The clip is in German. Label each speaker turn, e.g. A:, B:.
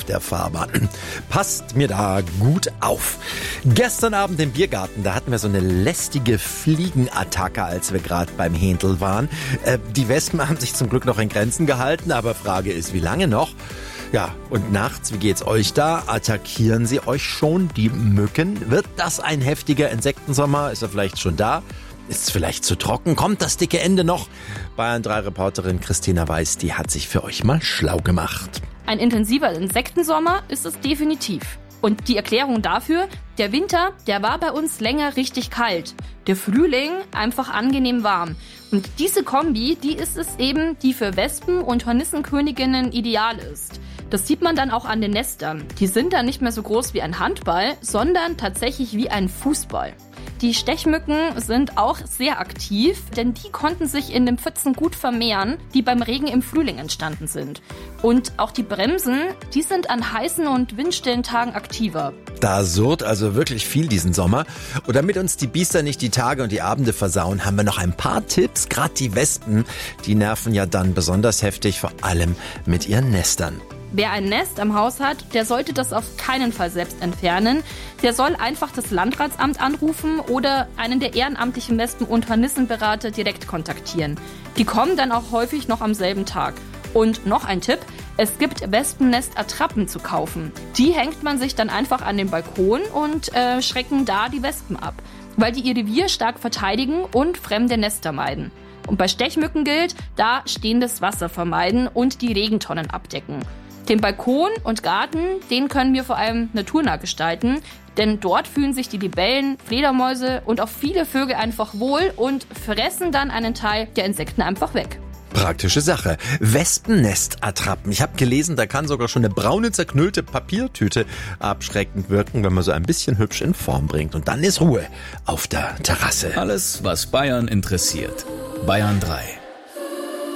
A: der Fahrbahn. Passt mir da gut auf. Gestern Abend im Biergarten, da hatten wir so eine lästige Fliegenattacke, als wir gerade beim Händel waren. Die Wespen haben sich zum Glück noch in Grenzen gehalten, aber Frage ist, wie lange noch? Ja, und nachts, wie geht's euch da? Attackieren sie euch schon, die Mücken? Wird das ein heftiger Insektensommer? Ist er vielleicht schon da? Ist es vielleicht zu trocken? Kommt das dicke Ende noch? Bayern 3 Reporterin Christina Weiß, die hat sich für euch mal schlau gemacht.
B: Ein intensiver Insektensommer ist es definitiv. Und die Erklärung dafür, der Winter, der war bei uns länger richtig kalt. Der Frühling einfach angenehm warm. Und diese Kombi, die ist es eben, die für Wespen und Hornissenköniginnen ideal ist. Das sieht man dann auch an den Nestern. Die sind dann nicht mehr so groß wie ein Handball, sondern tatsächlich wie ein Fußball. Die Stechmücken sind auch sehr aktiv, denn die konnten sich in den Pfützen gut vermehren, die beim Regen im Frühling entstanden sind. Und auch die Bremsen, die sind an heißen und windstillen Tagen aktiver.
A: Da surrt also wirklich viel diesen Sommer. Und damit uns die Biester nicht die Tage und die Abende versauen, haben wir noch ein paar Tipps. Gerade die Wespen, die nerven ja dann besonders heftig, vor allem mit ihren Nestern.
B: Wer ein Nest am Haus hat, der sollte das auf keinen Fall selbst entfernen. Der soll einfach das Landratsamt anrufen oder einen der ehrenamtlichen Wespen- und Hornissenberater direkt kontaktieren. Die kommen dann auch häufig noch am selben Tag. Und noch ein Tipp, es gibt Wespennest-Attrappen zu kaufen. Die hängt man sich dann einfach an den Balkon und schrecken da die Wespen ab, weil die ihr Revier stark verteidigen und fremde Nester meiden. Und bei Stechmücken gilt, da stehendes Wasser vermeiden und die Regentonnen abdecken. Den Balkon und Garten, den können wir vor allem naturnah gestalten, denn dort fühlen sich die Libellen, Fledermäuse und auch viele Vögel einfach wohl und fressen dann einen Teil der Insekten einfach weg.
A: Praktische Sache. Wespennest-Attrappen. Ich habe gelesen, da kann sogar schon eine braune, zerknüllte Papiertüte abschreckend wirken, wenn man so ein bisschen hübsch in Form bringt. Und dann ist Ruhe auf der Terrasse.
C: Alles, was Bayern interessiert. Bayern 3.